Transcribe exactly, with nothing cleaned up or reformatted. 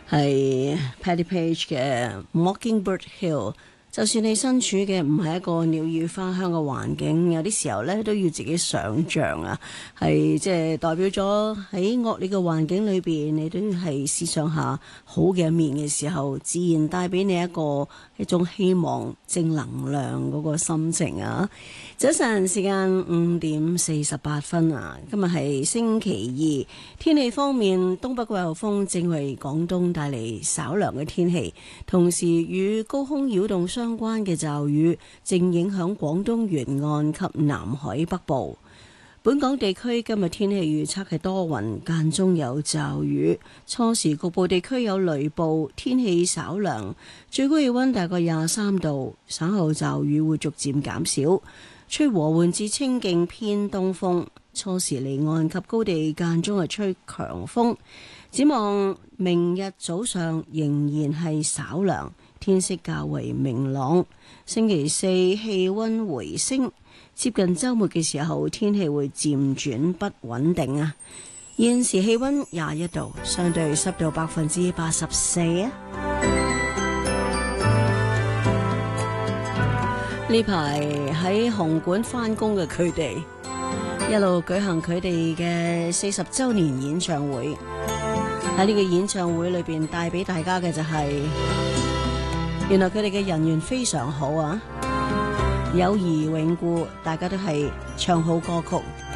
係 Patti Page 嘅 Mockingbird Hill。就算你身處嘅唔係一個鳥語花香嘅環境，有啲時候咧都要自己想像啊，係即係代表咗喺惡劣嘅環境裏邊，你都係思想下好嘅一面嘅時候，自然帶俾你一個一種希望、正能量嗰個心情啊！早晨時間五點四十八分啊，今日係星期二，天氣方面，東北季候風正為廣東帶嚟稍涼嘅天氣，同時與高空擾動相關嘅驟雨正影響廣東沿岸及南海北部。本港地區今日天氣預測係多雲，間中有驟雨，初時局部地區有雷暴，天氣稍涼，最高氣溫大概廿三度，稍後驟雨會逐漸減少。吹和緩至清勁偏東風，初時離岸及高地間中係吹強風。展望明日早上仍然係稍涼，天色較為明朗。星期四氣溫回升，接近週末嘅時候天氣會漸轉不穩定啊！現時氣溫廿一度，相對濕度百分之八十四啊！呢排喺紅館返工嘅佢哋，一路舉行佢哋嘅四十週年演唱會。喺呢個演唱會裏邊帶俾大家嘅就係、是，原來佢哋嘅人緣非常好啊，友誼永固，大家都係唱好歌曲。